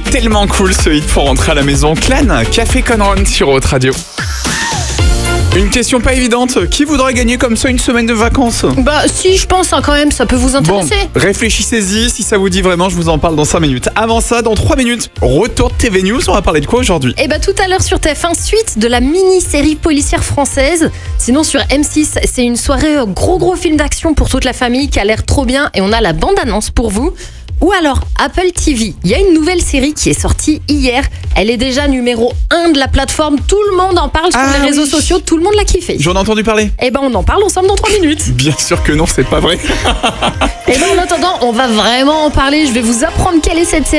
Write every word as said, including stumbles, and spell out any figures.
Tellement cool ce hit pour rentrer à la maison. Clan, Café Con Run sur Haute Radio. Une question pas évidente, qui voudrait gagner comme ça une semaine de vacances? Bah si, je pense hein, quand même, ça peut vous intéresser. Bon, réfléchissez-y, si ça vous dit vraiment, je vous en parle dans cinq minutes. Avant ça, dans trois minutes, retour de T V News, on va parler de quoi aujourd'hui? Et bah tout à l'heure sur T F un, suite de la mini-série policière française. Sinon sur M six, c'est une soirée euh, gros gros film d'action pour toute la famille qui a l'air trop bien et on a la bande-annonce pour vous. Ou alors Apple T V, il y a une nouvelle série qui est sortie hier. Elle est déjà numéro un de la plateforme, tout le monde en parle sur Ah les réseaux oui. sociaux, tout le monde l'a kiffé. J'en ai entendu parler. Et ben on en parle ensemble dans trois minutes. Bien sûr que non, c'est pas vrai. Et ben en attendant, on va vraiment en parler, je vais vous apprendre quelle est cette série.